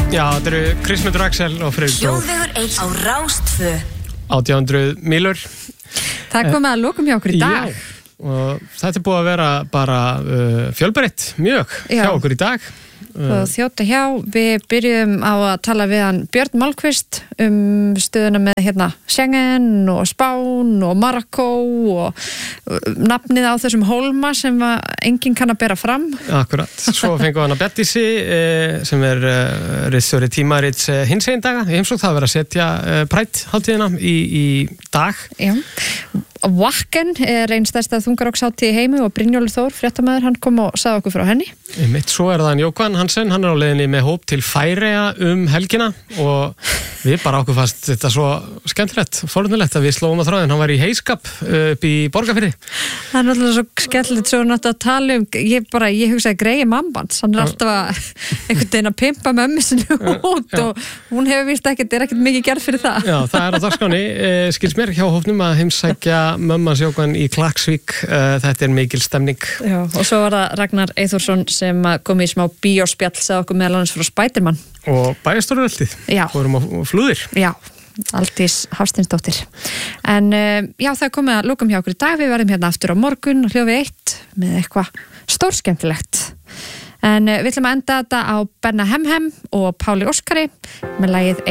Já, þetta eru Kristmundur Axel og Friðrik Dór. Hljóðvegur 1 á Rás2. 1800 mílur. Það komið að lokum hjá okkur í dag. Já, og þetta er búið að vera bara fjölbreytt mjög hjá okkur í dag. Og þjóta hjá, við byrjum á að tala við hann Björn Malmqvist stöðuna með Schengen og Spán og Marokko og nafnið á þessum hólma sem enginn kann að bera fram. Akkurat, svo fengum við hann að Bettísi sem ritstjóri tímarits hinsegin daga. Það var að setja Pride-hátíðina í dag. Já. Wacken einn stærsta þungarokkshátíð í heimi og Brynjólfur Þór, fréttamaður, hann kom og sagði okkur frá henni. Svo er það Jókvan Hansen, hann er á leiðinni með hóp til Færeyja helgina og við bara okkur fannst þetta svo skemmtilegt, forunulegt að við slóum að þráðin. Hann var í Heiskap upp í Borgarfirði. Það er alltaf svo skemmtilegt svo náttúrulega að tala ég hugsaði Grey Mambans, hann er alltaf einhvern veginn að pimpa mömmu sinni út og hún hefur víst ekkert mikið gerð fyrir það. Já, það er á dagskránni, skils mér hjá hópnum að heimsækja mömmans Jókvan í Klaksvík. Þetta er mikil stemning. Já, og svo var það Ragnar Eyþórsson sem kom í smá bíóspjall, sagði okkur meðal annars frá Spiderman. Og bæjarstjórnvöldið. Fórum á flúðir. Já, Aldís Hafsteinsdóttir. En já, það er komið að lokum hjá okkur í dag. Við verðum hérna aftur á morgun og hljóðið 1 með eitthvað stórskemmtilegt. En við ætlum að enda þetta á Benna Hemhem og Páli Óskari með lagið